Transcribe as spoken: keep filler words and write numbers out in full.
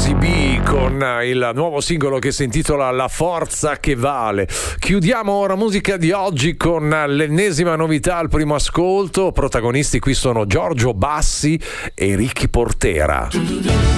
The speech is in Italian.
Easy B con il nuovo singolo che si intitola La forza che vale. Chiudiamo ora musica di oggi con l'ennesima novità al primo ascolto. Protagonisti qui sono Giorgio Bassi e Ricky Portera.